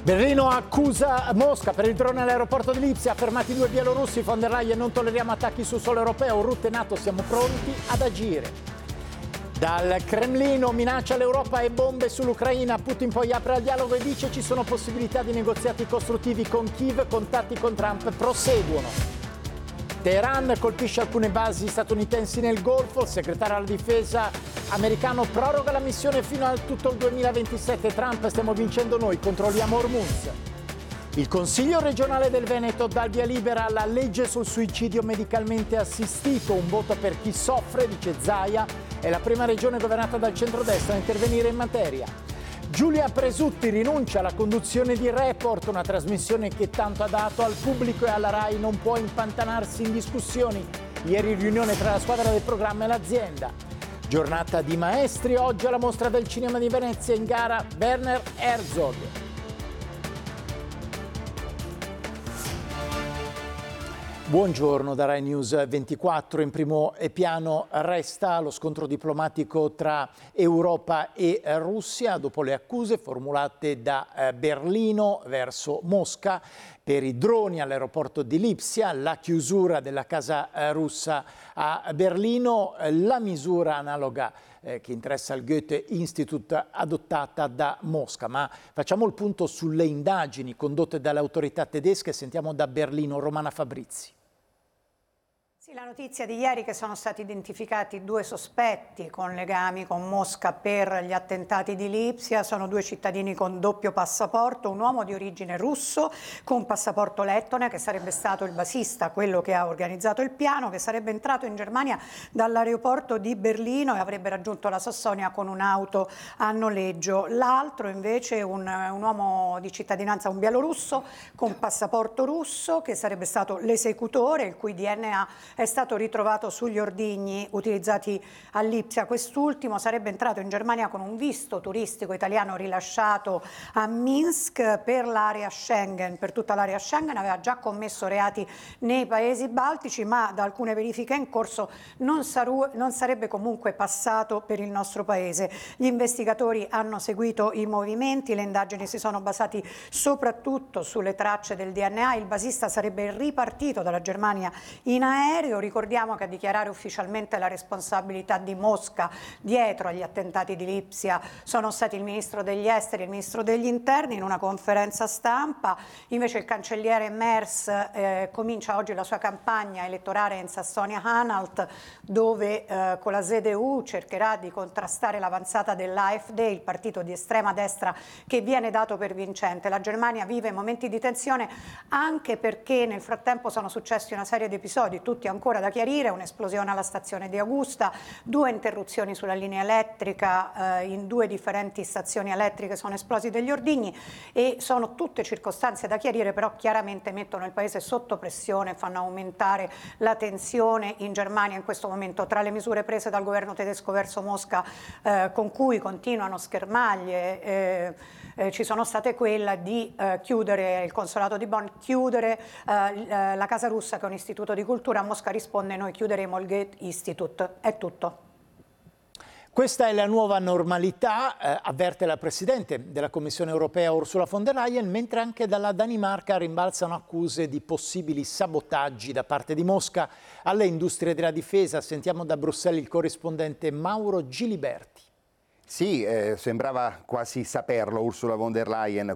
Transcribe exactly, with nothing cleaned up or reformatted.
Berlino accusa Mosca per il drone all'aeroporto di Lipsia, fermati due bielorussi, von der Leyen non tolleriamo attacchi sul suolo europeo, Rutte e NATO siamo pronti ad agire. Dal Cremlino minaccia l'Europa e bombe sull'Ucraina, Putin poi apre al dialogo e dice ci sono possibilità di negoziati costruttivi con Kiev, contatti con Trump proseguono. Teheran colpisce alcune basi statunitensi nel Golfo, il segretario alla difesa americano proroga la missione fino a tutto il duemilaventisette, Trump stiamo vincendo noi, controlliamo Hormuz. Il Consiglio regionale del Veneto dà il via libera alla legge sul suicidio medicalmente assistito, un voto per chi soffre, dice Zaia, è la prima regione governata dal centrodestra a intervenire in materia. Giulia Presutti rinuncia alla conduzione di Report, una trasmissione che tanto ha dato al pubblico e alla RAI non può impantanarsi in discussioni. Ieri riunione tra la squadra del programma e l'azienda. Giornata di maestri, oggi alla Mostra del Cinema di Venezia in gara Werner Herzog. Buongiorno da Rai News ventiquattro. In primo piano resta lo scontro diplomatico tra Europa e Russia dopo le accuse formulate da Berlino verso Mosca per i droni all'aeroporto di Lipsia, la chiusura della casa russa a Berlino, la misura analoga eh, che interessa il Goethe Institut adottata da Mosca. Ma facciamo il punto sulle indagini condotte dalle autorità tedesche. Sentiamo da Berlino Romana Fabrizi. Sì, la notizia di ieri che sono stati identificati due sospetti con legami con Mosca per gli attentati di Lipsia, sono due cittadini con doppio passaporto, un uomo di origine russo con passaporto lettone che sarebbe stato il basista, quello che ha organizzato il piano, che sarebbe entrato in Germania dall'aeroporto di Berlino e avrebbe raggiunto la Sassonia con un'auto a noleggio. L'altro invece un, un uomo di cittadinanza, un bielorusso con passaporto russo che sarebbe stato l'esecutore, il cui D N A è stato ritrovato sugli ordigni utilizzati a Lipsia. Quest'ultimo sarebbe entrato in Germania con un visto turistico italiano rilasciato a Minsk per l'area Schengen, per tutta l'area Schengen, aveva già commesso reati nei paesi baltici, ma da alcune verifiche in corso non, saru- non sarebbe comunque passato per il nostro paese. Gli investigatori hanno seguito i movimenti, le indagini si sono basate soprattutto sulle tracce del D N A, il basista sarebbe ripartito dalla Germania in aereo. Ricordiamo che a dichiarare ufficialmente la responsabilità di Mosca dietro agli attentati di Lipsia sono stati il ministro degli esteri e il ministro degli interni in una conferenza stampa. Invece il cancelliere Merz eh, comincia oggi la sua campagna elettorale in Sassonia-Anhalt, dove eh, con la Z D U cercherà di contrastare l'avanzata dell'A F D, il partito di estrema destra che viene dato per vincente. La Germania vive momenti di tensione anche perché nel frattempo sono successi una serie di episodi, tutti ancora da chiarire, un'esplosione alla stazione di Augusta, due interruzioni sulla linea elettrica, eh, in due differenti stazioni elettriche sono esplosi degli ordigni e sono tutte circostanze da chiarire, però chiaramente mettono il paese sotto pressione, fanno aumentare la tensione in Germania in questo momento. Tra le misure prese dal governo tedesco verso Mosca, eh, con cui continuano schermaglie, eh, eh, ci sono state quella di eh, chiudere il consolato di Bonn, chiudere eh, la casa russa che è un istituto di cultura. A Mosca risponde noi chiuderemo il Goethe Institut. È tutto. Questa è la nuova normalità, eh, avverte la Presidente della Commissione europea Ursula von der Leyen, mentre anche dalla Danimarca rimbalzano accuse di possibili sabotaggi da parte di Mosca alle industrie della difesa. Sentiamo da Bruxelles il corrispondente Mauro Giliberti. Sì, eh, sembrava quasi saperlo Ursula von der Leyen